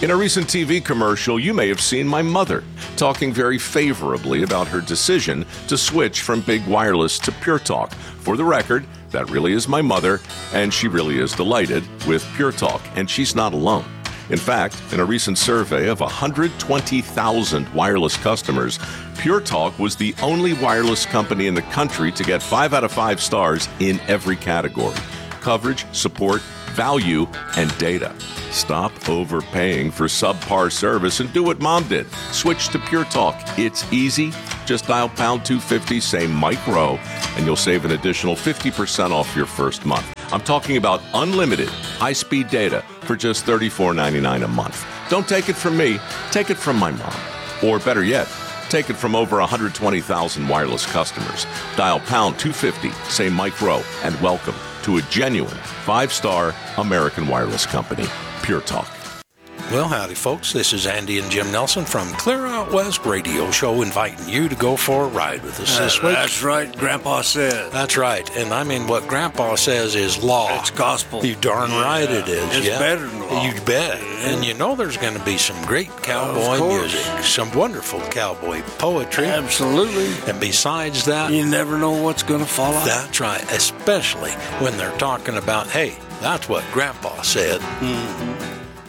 In a recent TV commercial, you may have seen my mother talking very favorably about her decision to switch from Big Wireless to Pure Talk. For the record, that really is my mother, and she really is delighted with Pure Talk, and she's not alone. In fact, in a recent survey of 120,000 wireless customers, Pure Talk was the only wireless company in the country to get 5 out of 5 stars in every category: coverage, support, value, and data. Stop overpaying for subpar service and do what Mom did. Switch to Pure Talk. It's easy. Just dial pound 250, say Mike Rowe, and you'll save an additional 50% off your first month. I'm talking about unlimited high-speed data for just $34.99 a month. Don't take it from me. Take it from my mom. Or better yet, take it from over 120,000 wireless customers. Dial pound 250, say Mike Rowe, and welcome to a genuine 5-star American wireless company, Pure Talk. Well, howdy, folks. This is Andy and Jim Nelson from Clear Out West Radio Show, inviting you to go for a ride with us this week. That's right, Grandpa said. That's right. And I mean, what Grandpa says is law. It's gospel. You darn right it is. It's better than law. You bet. And you know there's going to be some great cowboy music, some wonderful cowboy poetry. Absolutely. And besides that, you never know what's going to fall out. That's right. Especially when they're talking about, hey, that's what Grandpa said. Mm-hmm.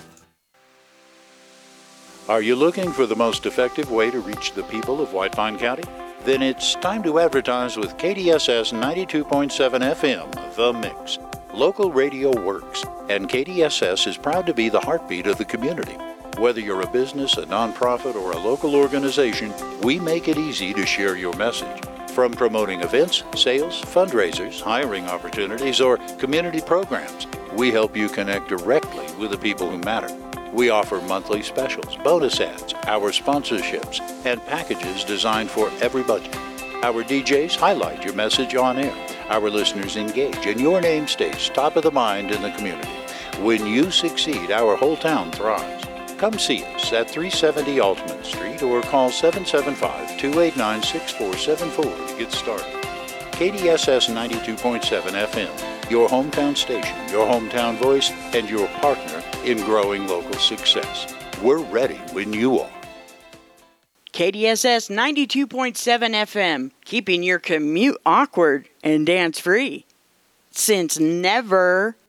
Are you looking for the most effective way to reach the people of White Pine County? Then it's time to advertise with KDSS 92.7 FM, The Mix. Local radio works, and KDSS is proud to be the heartbeat of the community. Whether you're a business, a nonprofit, or a local organization, we make it easy to share your message. From promoting events, sales, fundraisers, hiring opportunities, or community programs, we help you connect directly with the people who matter. We offer monthly specials, bonus ads, our sponsorships, and packages designed for every budget. Our DJs highlight your message on air. Our listeners engage, and your name stays top of the mind in the community. When you succeed, our whole town thrives. Come see us at 370 Altman Street or call 775-289-6474 to get started. KDSS 92.7 FM, your hometown station, your hometown voice, and your partner in growing local success. We're ready when you are. KDSS 92.7 FM, keeping your commute awkward and dance-free. Since never.